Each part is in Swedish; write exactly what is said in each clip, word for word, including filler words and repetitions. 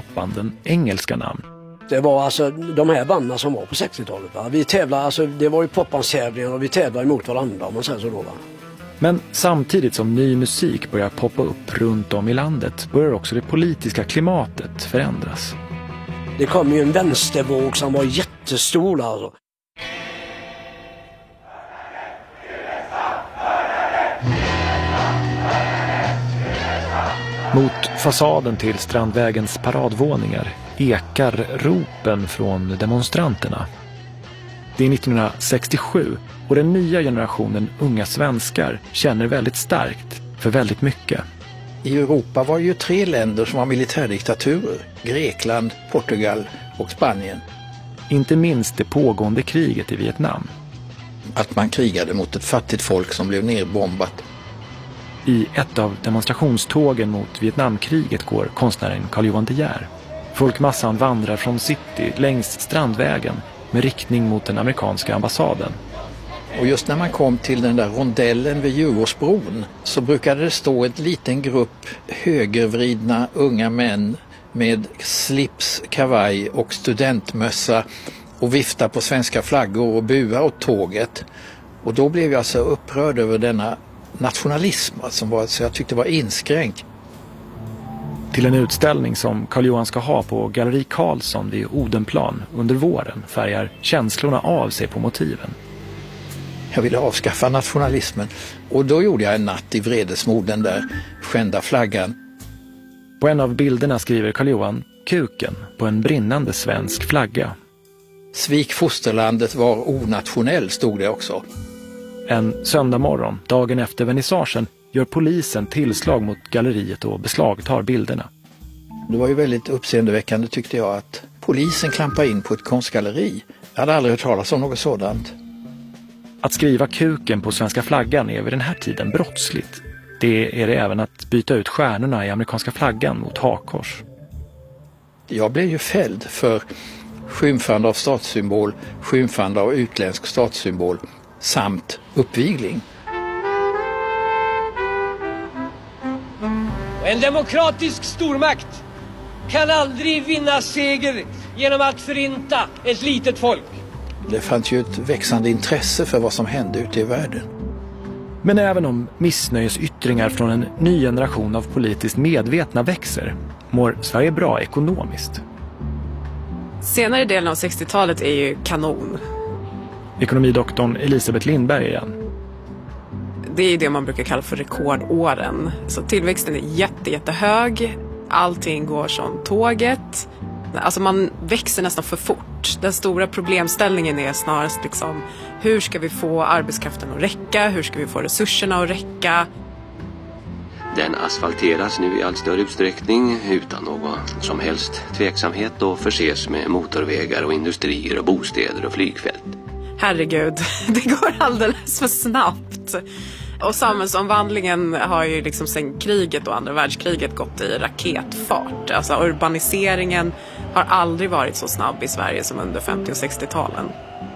popbanden engelska namn. Det var alltså de här banden som var på sextiotalet. Va? Vi tävlade, alltså, det var ju popbandstävlingar och vi tävlade emot varandra om man säger så då. Va? Men samtidigt som ny musik börjar poppa upp runt om i landet börjar också det politiska klimatet förändras. Det kom ju en vänstervåg som var jättestor alltså. Mot fasaden till Strandvägens paradvåningar ekar ropen från demonstranterna. Det är nittonhundrasextiosju och den nya generationen unga svenskar känner väldigt starkt för väldigt mycket. I Europa var ju tre länder som var militärdiktaturer. Grekland, Portugal och Spanien. Inte minst det pågående kriget i Vietnam. Att man krigade mot ett fattigt folk som blev nerbombat. I ett av demonstrationstågen mot Vietnamkriget går konstnären Carl-Johan De Geer. Folkmassan vandrar från city längs Strandvägen med riktning mot den amerikanska ambassaden. Och just när man kom till den där rondellen vid Djurgårdsbron så brukade det stå en liten grupp högervridna unga män med slips, kavaj och studentmössa och vifta på svenska flaggor och bua åt tåget. Och då blev jag alltså upprörd över denna nationalism som var, så jag tyckte var inskränkt. Till en utställning som Carl-Johan ska ha på Galleri Karlsson vid Odenplan under våren färgar känslorna av sig på motiven. Jag ville avskaffa nationalismen och då gjorde jag en natt i vredesmod, den där skända flaggan. På en av bilderna skriver Carl-Johan kuken på en brinnande svensk flagga. Svik fosterlandet var onationell, stod det också. En söndag morgon, dagen efter vernissagen, gör polisen tillslag mot galleriet och beslagtar bilderna. Det var ju väldigt uppseendeväckande tyckte jag att polisen klampade in på ett konstgalleri. Jag hade aldrig hört talas om något sådant. Att skriva kuken på svenska flaggan är vid den här tiden brottsligt. Det är det även att byta ut stjärnorna i amerikanska flaggan mot hakkors. Jag blev ju fälld för skymfande av statssymbol, skymfande av utländsk statssymbol samt uppvigling. En demokratisk stormakt kan aldrig vinna seger genom att förinta ett litet folk. Det fanns ju ett växande intresse för vad som hände ute i världen. Men även om missnöjesyttringar från en ny generation av politiskt medvetna växer, mår Sverige bra ekonomiskt. Senare delen av sextiotalet är ju kanon. Ekonomidoktorn Elisabeth Lindberg igen. Det är ju det man brukar kalla för rekordåren. Så tillväxten är jätte, jättehög. Allting går som tåget. Alltså man växer nästan för fort. Den stora problemställningen är snarast liksom, hur ska vi få arbetskraften att räcka? Hur ska vi få resurserna att räcka? Den asfalteras nu i allt större utsträckning utan någon som helst tveksamhet och förses med motorvägar och industrier och bostäder och flygfält. Herregud, det går alldeles för snabbt. Och samhällsomvandlingen har ju liksom sedan kriget och andra världskriget gått i raketfart. Alltså urbaniseringen har aldrig varit så snabb i Sverige som under femtio- och sextio-talen.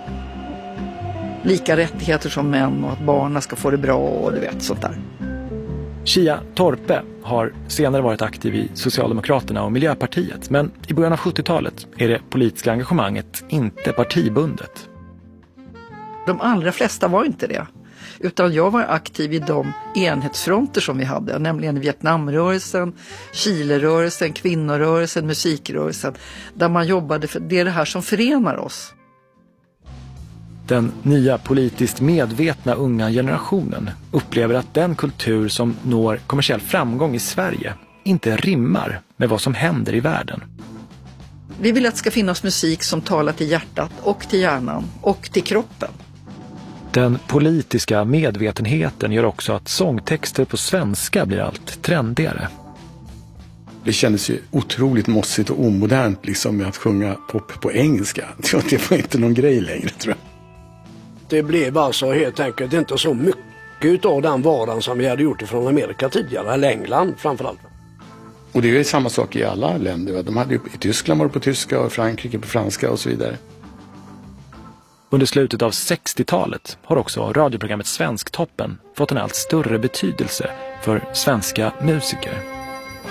Lika rättigheter som män och att barnen ska få det bra och du vet sånt där. Chia Torpe har senare varit aktiv i Socialdemokraterna och Miljöpartiet, men i början av sjuttiotalet är det politiska engagemanget inte partibundet. De allra flesta var inte det. Utan jag var aktiv i de enhetsfronter som vi hade, nämligen Vietnamrörelsen, Chilerörelsen, kvinnorörelsen, musikrörelsen, där man jobbade för det är det här som förenar oss. Den nya politiskt medvetna unga generationen upplever att den kultur som når kommersiell framgång i Sverige inte rimmar med vad som händer i världen. Vi vill att det ska finnas musik som talar till hjärtat och till hjärnan och till kroppen. Den politiska medvetenheten gör också att sångtexter på svenska blir allt trendigare. Det kändes ju otroligt mossigt och omodernt liksom med att sjunga pop på engelska. Det var inte någon grej längre, tror jag. Det blev alltså helt enkelt inte så mycket av den varan som vi hade gjort från Amerika tidigare, eller England framförallt. Och det är ju samma sak i alla länder. De hade ju, i Tyskland var det på tyska och Frankrike på franska och så vidare. Under slutet av sextiotalet har också radioprogrammet Svensktoppen fått en allt större betydelse för svenska musiker.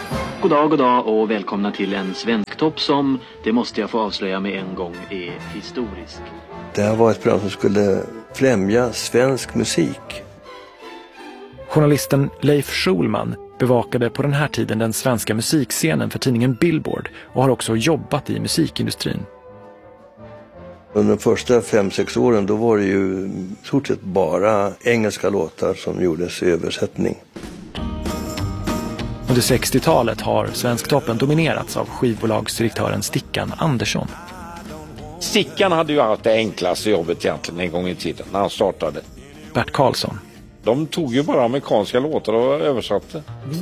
God dag, god dag och välkomna till en svensk topp som, det måste jag få avslöja med en gång, är historisk. Det här var ett program som skulle främja svensk musik. Journalisten Leif Schulman bevakade på den här tiden den svenska musikscenen för tidningen Billboard och har också jobbat i musikindustrin. Under de första fem, sex åren då var det ju i stort sett bara engelska låtar som gjordes i översättning. Under sextiotalet har Svensktoppen dominerats av skivbolagsdirektören Stickan Andersson. Stickan hade ju haft det enklaste jobbet egentligen en gång i tiden när han startade. Bert Karlsson. De tog ju bara amerikanska låtar och översatte.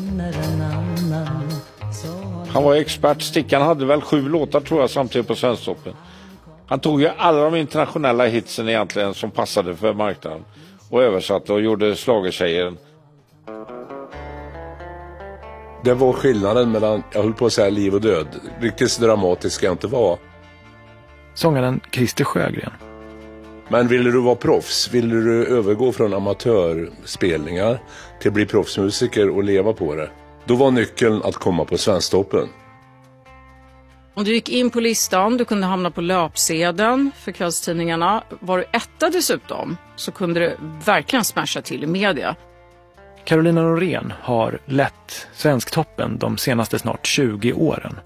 Han var expert. Stickan hade väl sju låtar tror jag samtidigt på Svensktoppen. Han tog ju alla de internationella hitsen egentligen som passade för marknaden och översatte och gjorde schlagertjejen. Det var skillnaden mellan, jag höll på att säga liv och död. Riktigt så dramatisk ska jag inte vara. Sångaren Christer Sjögren. Men ville du vara proffs, ville du övergå från amatörspelningar till att bli proffsmusiker och leva på det, då var nyckeln att komma på Svensktoppen. Om du gick in på listan, du kunde hamna på löpsedeln för kvällstidningarna. Var du etta dessutom så kunde du verkligen smasha till i media. Carolina Norén har lett Svensktoppen de senaste snart tjugo åren.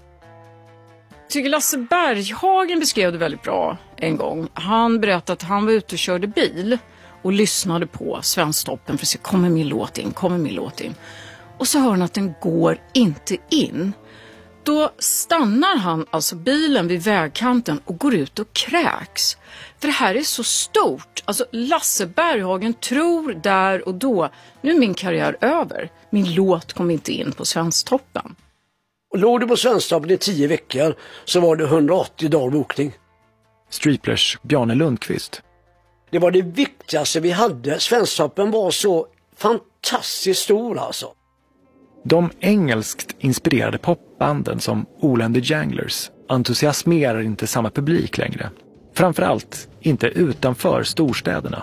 Jag tycker Lasse Berghagen beskrev det väldigt bra en gång. Han berättade att han var ute och körde bil och lyssnade på Svensktoppen för att se, kommer min låt in, kommer min låt in. Och så hör han att den går inte in. Då stannar han alltså bilen vid vägkanten och går ut och kräks. För det här är så stort. Alltså Lasse Berghagen tror där och då, nu är min karriär över. Min låt kom inte in på Svensktoppen. Och låg du på Svensktoppen i tio veckor så var det hundraåttio dagar bokning. Striplers Bjarne Lundqvist. Det var det viktigaste vi hade. Svensktoppen var så fantastiskt stor alltså. De engelskt inspirerade popbanden som Ole and the Janglers entusiasmerar inte samma publik längre. Framförallt inte utanför storstäderna.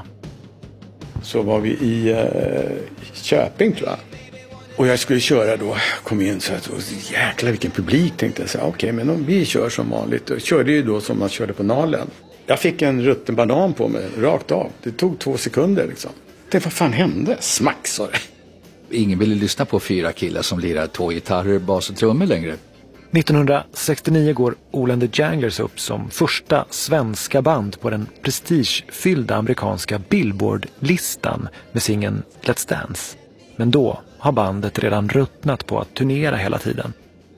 Så var vi i uh, Köping tror jag. Och jag skulle köra då, kom in så att, jäklar vilken publik tänkte jag. Okej, okay, men om vi kör som vanligt. Jag körde ju då som man körde på Nalen. Jag fick en rutten banan på mig, rakt av. Det tog två sekunder liksom. Det vad fan hände? Smack, sa det. Ingen ville lyssna på fyra killar som lirar två gitarrer, bas och trummor längre. nittonhundrasextionio går Ole and the Janglers upp som första svenska band på den prestigefyllda amerikanska Billboard-listan med singeln Let's Dance. Men då har bandet redan ruttnat på att turnera hela tiden.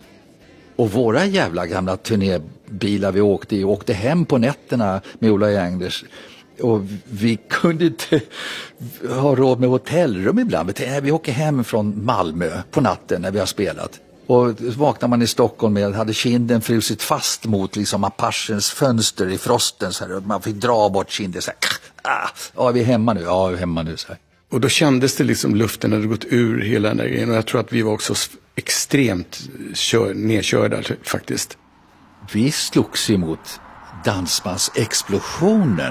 Och våra jävla gamla turnébilar vi åkte i åkte hem på nätterna med Ole Janglers. Och vi kunde inte ha råd med hotellrum ibland. Vi åker hem från Malmö på natten när vi har spelat. Och vaknar man i Stockholm med hade kinden frusit fast mot liksom Apachens fönster i frosten. Så här, man fick dra bort kinden så här. Ah, ja, vi är hemma nu. Ja, vi är hemma nu. Så här. Och då kändes det liksom luften hade gått ur hela den där grejen. Och jag tror att vi var också extremt kör, nedkörda faktiskt. Vi slogs emot dansbandsexplosionen.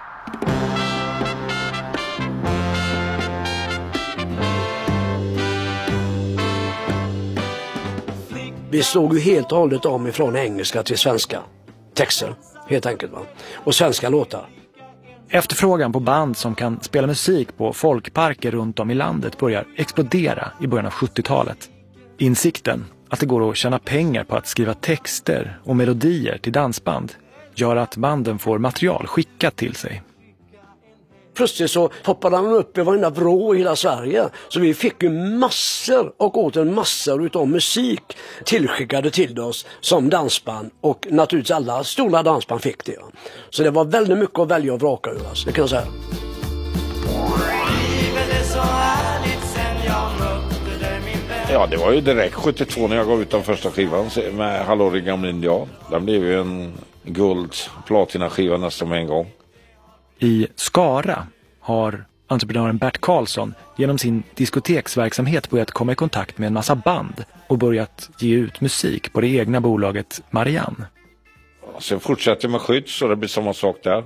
Vi slog ju helt och hållet om ifrån engelska till svenska texter, helt enkelt va. Och svenska låtar. Efterfrågan på band som kan spela musik på folkparker runt om i landet börjar explodera i början av sjuttiotalet. Insikten att det går att tjäna pengar på att skriva texter och melodier till dansband gör att banden får material skickat till sig. Plötsligt så poppade han upp i varenda vrå i hela Sverige. Så vi fick ju massor och åter massor utav musik tillskickade till oss som dansband. Och naturligtvis alla stora dansband fick det. Så det var väldigt mycket att välja och vraka ur, alltså, det kan jag säga. Ja, det var ju direkt sjuttiotvå när jag gav ut den första skivan med Hallå gamla indian. Den blev ju en guld platinaskiva nästan med en gång. I Skara har entreprenören Bert Karlsson genom sin diskoteksverksamhet börjat komma i kontakt med en massa band och börjat ge ut musik på det egna bolaget Marianne. Sen fortsätter med Skydd så det blir samma sak där.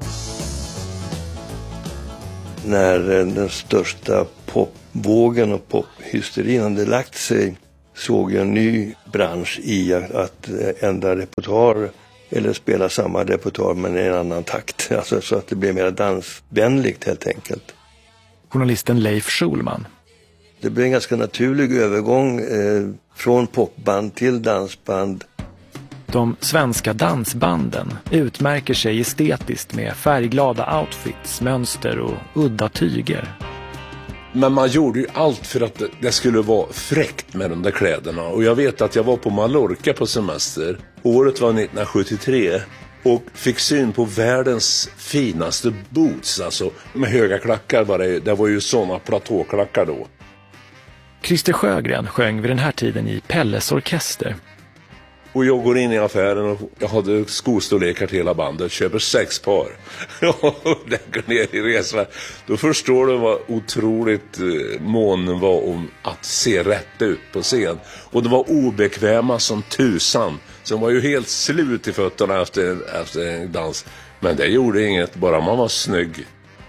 När den största popvågen och pophysterin hade lagt sig såg en ny bransch i att ändra repertoar eller spela samma repertoar men i en annan takt. Alltså så att det blev mer dansvänligt helt enkelt. Journalisten Leif Schulman. Det blev en ganska naturlig övergång eh, från popband till dansband. De svenska dansbanden utmärker sig estetiskt med färgglada outfits, mönster och udda tyger. Men man gjorde ju allt för att det skulle vara fräckt med de där kläderna. Och jag vet att jag var på Mallorca på semester. Året var nittonhundrasjuttiotre. Och fick syn på världens finaste boots. Alltså med höga klackar var det. Det var ju sådana platåklackar då. Christer Sjögren sjöng vid den här tiden i Pelles orkester. Och jag går in i affären och jag hade skostorlekar till hela bandet. Köper sex par. Och lägger ner i resan. Då förstår du vad otroligt mån var om att se rätt ut på scen. Och det var obekväma som tusan. Så de var ju helt slut i fötterna efter, efter en dans. Men det gjorde inget, bara man var snygg.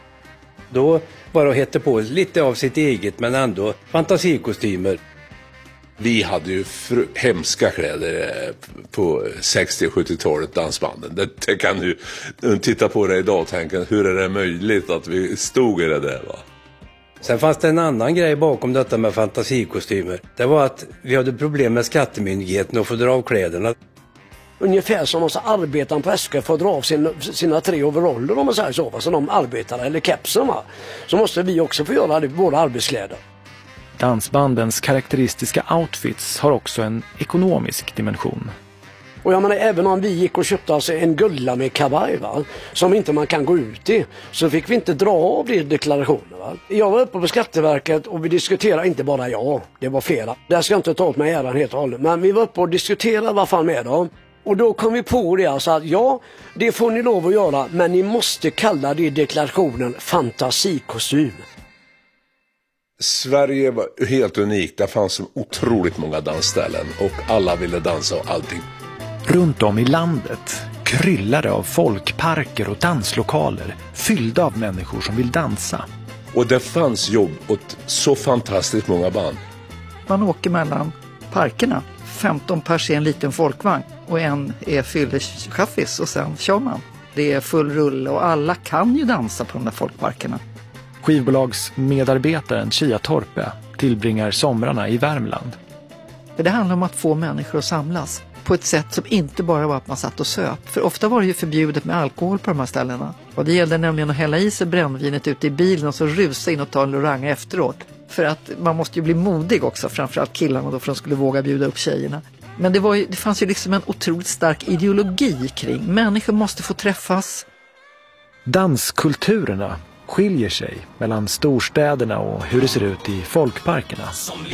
Då bara hette på lite av sitt eget men ändå fantasikostymer. Vi hade ju fr- hemska kläder på sextio- och sjuttiotalet, dansbanden. Det, det kan du titta på det idag och tänka, hur är det möjligt att vi stod i det där, va? Sen fanns det en annan grej bakom detta med fantasikostymer. Det var att vi hade problem med skattemyndigheten att få dra av kläderna. Ungefär som om arbetaren på S K får dra av sin, sina tre overaller om man säger så, som de arbetar eller kepsen, va? Så måste vi också få göra det på våra arbetskläder. Dansbandens karaktäristiska outfits har också en ekonomisk dimension. Och jag menar, även om vi gick och köpte alltså en gulla med kavaj, va, som inte man kan gå ut i, så fick vi inte dra av det i deklarationen, va. Jag var uppe på Skatteverket och vi diskuterade, inte bara jag, det var flera. Där ska jag inte ta åt mig äran helt och hållet, men vi var uppe och diskuterade vad fan med dem. Och då kom vi på det, alltså att ja, det får ni lov att göra, men ni måste kalla det i deklarationen fantasikostym. Sverige var helt unikt. Det fanns otroligt många dansställen och alla ville dansa och allting. Runt om i landet kryllar det av folkparker och danslokaler fyllda av människor som vill dansa. Och det fanns jobb åt så fantastiskt många band. Man åker mellan parkerna. femton pers i en liten folkvagn och en är fyllechaffis och sen kör man. Det är full rulle och alla kan ju dansa på de där folkparkerna. Skivbolagsmedarbetaren Chia Torpe tillbringar somrarna i Värmland. Det handlar om att få människor att samlas på ett sätt som inte bara var att man satt och söp. För ofta var det ju förbjudet med alkohol på de här ställena. Och det gällde nämligen att hälla i sig brännvinet ute i bilen och så rusa in och ta en loranga efteråt. För att man måste ju bli modig också, framförallt killarna då, för att de skulle våga bjuda upp tjejerna. Men det, var ju, det fanns ju liksom en otroligt stark ideologi kring. Människor måste få träffas. Danskulturerna skiljer sig mellan storstäderna och hur det ser ut i folkparkerna.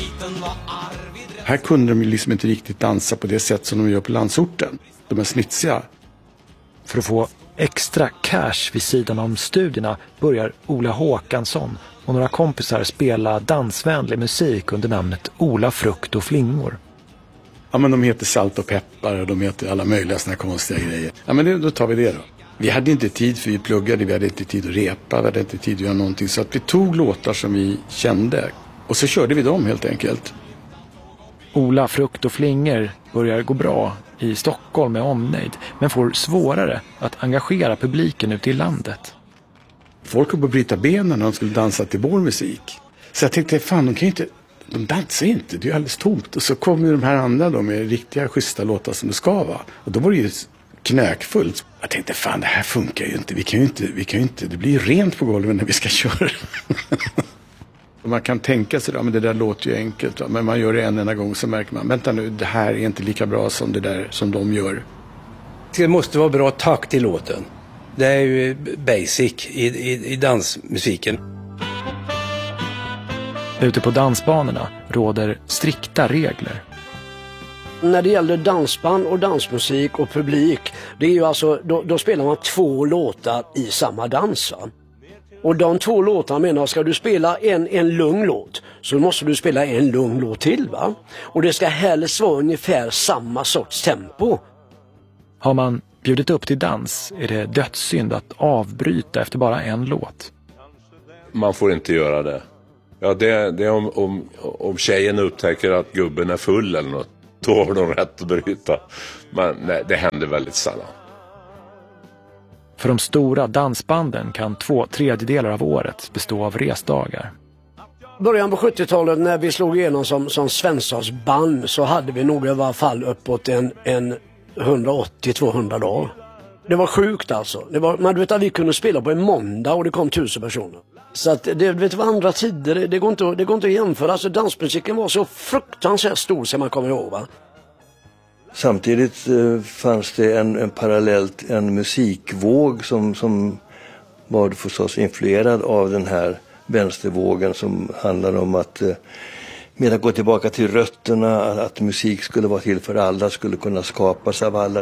Här kunde de ju liksom inte riktigt dansa på det sätt som de gör på landsorten. De är snitsiga. För att få extra cash vid sidan om studierna börjar Ola Håkansson och några kompisar spela dansvänlig musik under namnet Ola Frukt och Flingor. Ja, men de heter Salt och Peppar och de heter alla möjliga såna konstiga grejer. Ja, men det, då tar vi det då. Vi hade inte tid, för vi pluggade, vi hade inte tid att repa, vi hade inte tid att göra någonting. Så att vi tog låtar som vi kände och så körde vi dem helt enkelt. Ola Frukt och Flingor börjar gå bra i Stockholm med omnejd, men får svårare att engagera publiken ute i landet. Folk höll på att bryta benen när de skulle dansa till vår musik. Så jag tänkte, fan, de kan ju inte, de dansar inte, det är ju alldeles tomt. Och så kom ju de här andra då med riktiga schyssta låtar som det ska vara. Och då var det ju knökfullt. Jag tänkte, fan, det här funkar ju inte. Vi kan ju inte, vi kan ju inte, det blir ju rent på golvet när vi ska köra. Man kan tänka sig, ja, men det där låter ju enkelt. Va? Men man gör det en enda gång så märker man, vänta nu, det här är inte lika bra som det där som de gör. Det måste vara bra takt i låten. Det är ju basic i, i, i dansmusiken. Ute på dansbanorna råder strikta regler. När det gäller dansband och dansmusik och publik, det är ju alltså, då, då spelar man två låtar i samma dans, va? Och de två låtarna menar, ska du spela en, en lugn låt så måste du spela en lugn låt till, va? Och det ska helst vara ungefär samma sorts tempo. Har man bjudit upp till dans är det dödssynd att avbryta efter bara en låt. Man får inte göra det. Ja, det, det är om, om, om tjejen upptäcker att gubben är full eller något. Då har de rätt att bryta. Men nej, det händer väldigt sällan. För de stora dansbanden kan två tredjedelar av året bestå av resdagar. Början på sjuttiotalet när vi slog igenom som, som Svenssons band så hade vi nog i alla fall uppåt en, en hundraåttio till tvåhundra dagar. Det var sjukt alltså. Det var, man vet att vi kunde spela på en måndag och det kom tusen personer. Så att det, vet du, var andra tider, det, det, går inte, det går inte att jämföra. Alltså dansmusiken var så fruktansvärt stor som man kommer ihåg, va? Samtidigt eh, fanns det en, en parallellt en musikvåg som, som var förstås influerad av den här vänstervågen som handlar om att eh, med att gå tillbaka till rötterna, att musik skulle vara till för alla, skulle kunna skapas av alla.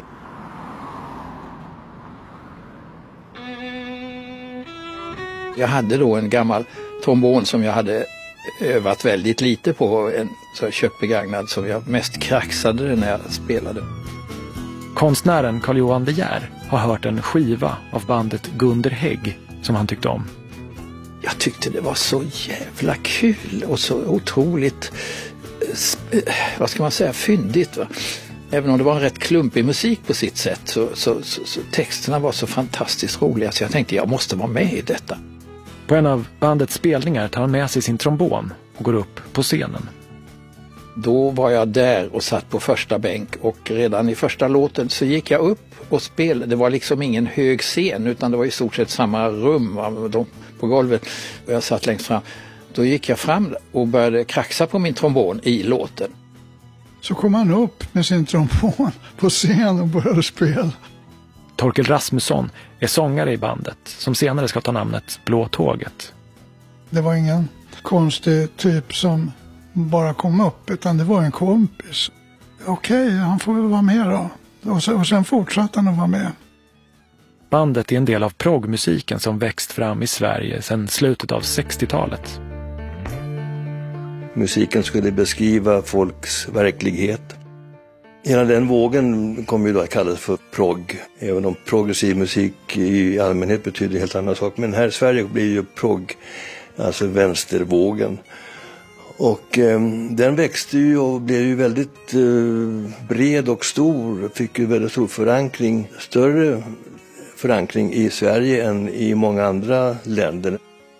Jag hade då en gammal trombon som jag hade övat väldigt lite på, en så köpt begagnad som jag mest kraxade när jag spelade. Konstnären Carl-Johan De Geer har hört en skiva av bandet Gunder Hägg som han tyckte om. Jag tyckte det var så jävla kul och så otroligt, vad ska man säga, fyndigt, va? Även om det var en rätt klumpig musik på sitt sätt så, så, så, så texterna var så fantastiskt roliga så jag tänkte jag måste vara med i detta. På en av bandets spelningar tar han med sig sin trombon och går upp på scenen. Då var jag där och satt på första bänk och redan i första låten så gick jag upp och spelade. Det var liksom ingen hög scen utan det var i stort sett samma rum på golvet och jag satt längst fram. Då gick jag fram och började kraxa på min trombon i låten. Så kom han upp med sin trombon på scen och började spela. Torkel Rasmusson är sångare i bandet som senare ska ta namnet Blå Tåget. Det var ingen konstig typ som bara kom upp utan det var en kompis. Okej, han får väl vara med då. Och, så, och sen fortsatte han att vara med. Bandet är en del av proggmusiken som växt fram i Sverige sedan slutet av sextiotalet. Musiken skulle beskriva folks verklighet. Hela den vågen kommer ju då att kallas för progg. Även om progressiv musik i allmänhet betyder helt annan sak. Men här i Sverige blir ju progg, alltså vänstervågen. Och eh, den växte ju och blev ju väldigt eh, bred och stor. Fick ju väldigt stor förankring, större förankring i Sverige än i många andra länder.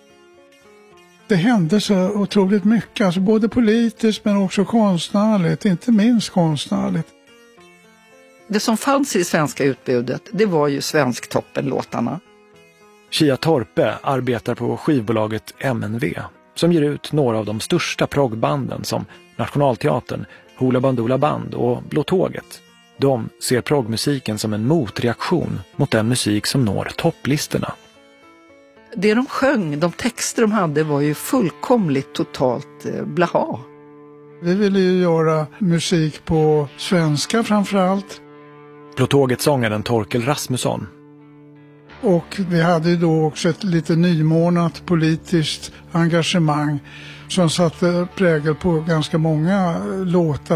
Det hände så otroligt mycket, alltså både politiskt men också konstnärligt, inte minst konstnärligt. Det som fanns i det svenska utbudet, det var ju Svensktoppen-låtarna. Kia Torpe arbetar på skivbolaget M N V som ger ut några av de största proggbanden som Nationalteatern, Hoola Bandoola Band och Blå Tåget. De ser proggmusiken som en motreaktion mot den musik som når topplistorna. Det de sjöng, de texter de hade var ju fullkomligt totalt eh, blaha. Vi ville ju göra musik på svenska framförallt. Blå Tåget-sångaren Torkel Rasmusson. Och vi hade ju då också ett lite nymornat politiskt engagemang som satte prägel på ganska många låtar.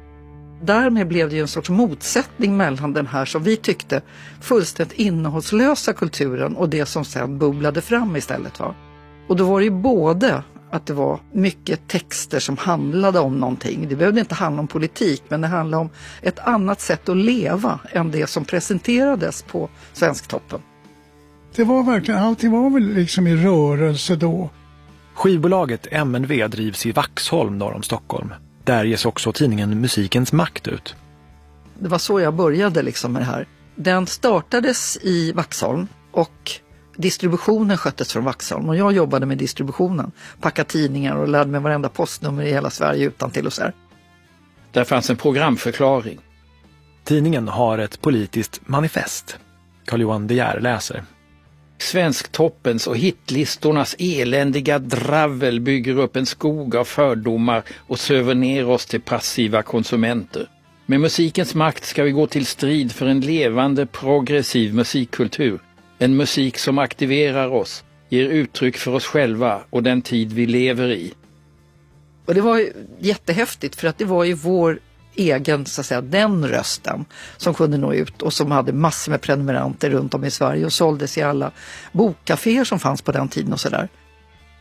Därmed blev det ju en sorts motsättning mellan den här som vi tyckte fullständigt innehållslösa kulturen och det som sen bubblade fram istället, va. Och då var det ju både att det var mycket texter som handlade om någonting. Det behövde inte handla om politik men det handlade om ett annat sätt att leva än det som presenterades på Svensktoppen. Det var verkligen, allting var väl liksom i rörelse då. Skivbolaget M N V drivs i Vaxholm norr om Stockholm. Där ges också tidningen Musikens Makt ut. Det var så jag började liksom med det här. Den startades i Vaxholm och distributionen sköttes från Vaxholm. Och jag jobbade med distributionen. Packade tidningar och lärde mig varenda postnummer i hela Sverige utan till och så här. Där fanns en programförklaring. Tidningen har ett politiskt manifest. Carl-Johan De Geer läser. Svensktoppens och hitlistornas eländiga dravel bygger upp en skog av fördomar och söver ner oss till passiva konsumenter. Med musikens makt ska vi gå till strid för en levande progressiv musikkultur. En musik som aktiverar oss, ger uttryck för oss själva och den tid vi lever i. Och det var ju jättehäftigt för att det var ju vår egen, så att säga, den rösten som kunde nå ut och som hade massor med prenumeranter runt om i Sverige och såldes i alla bokkaféer som fanns på den tiden och sådär.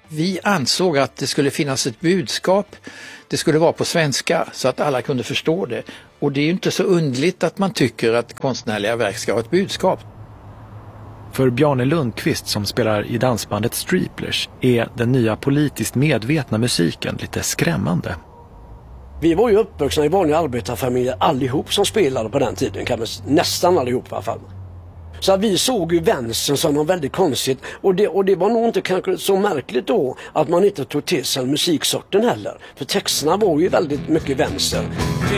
Vi ansåg att det skulle finnas ett budskap, det skulle vara på svenska så att alla kunde förstå det. Och det är ju inte så underligt att man tycker att konstnärliga verk ska ha ett budskap. För Bjarne Lundqvist som spelar i dansbandet Streeplers är den nya politiskt medvetna musiken lite skrämmande. Vi var ju uppvuxna i vanliga arbetarfamiljer allihop som spelade på den tiden, kan man, nästan allihop i alla fall. Så vi såg ju vänstern som något väldigt konstigt och det, och det var nog inte kanske så märkligt då att man inte tog till sig musiksorten heller. För texterna var ju väldigt mycket vänster. Det